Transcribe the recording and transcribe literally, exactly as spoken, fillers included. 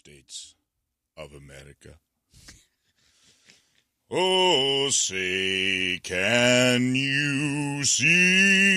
States of America. Oh, say, can you see